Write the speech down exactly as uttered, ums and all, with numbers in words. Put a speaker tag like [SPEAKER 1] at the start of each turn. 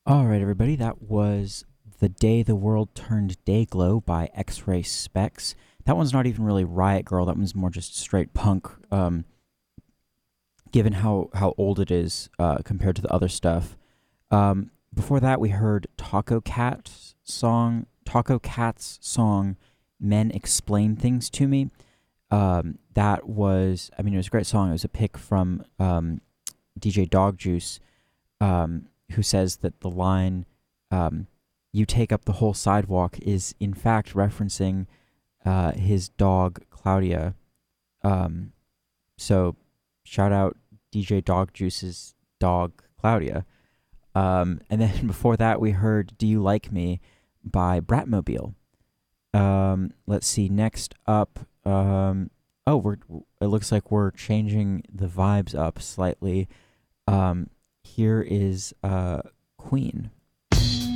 [SPEAKER 1] All right, everybody, that was The Day the World Turned Dayglow by X-Ray Specs. That one's not even really Riot Girl. That one's more just straight punk, um, given how, how old it is uh, compared to the other stuff. Um, before that, we heard Taco Cat's song, Taco Cat's song, Men Explain Things to Me. Um, that was, I mean, it was a great song. It was a pick from um, D J Dog Juice, um, who says that the line, um, you take up the whole sidewalk, is in fact referencing uh, his dog, Claudia. Um, so shout out D J Dog Juice's dog, Claudia. Um, and then before that, we heard Do You Like Me by Bratmobile. Um, let's see, next up, um, oh, we're, it looks like we're changing the vibes up slightly. Um, here is uh, Queen.